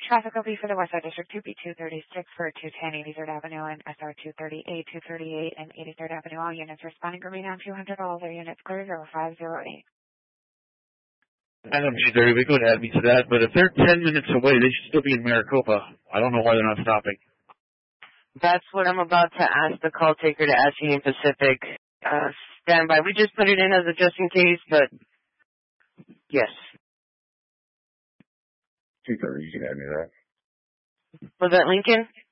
Traffic will be for the Westside District 2B236 for 210 83rd Avenue and SR 238, 238, and 83rd Avenue. All units responding remain on 200. All other units clear 0508. I don't need 30, we could add me to that, but if they're 10 minutes away, they should still be in Maricopa. I don't know why they're not stopping. That's what I'm about to ask the call taker to ask Union Pacific. Stand by. We just put it in as a just in case, but yes. 2:30, you can add me to that. Was that Lincoln?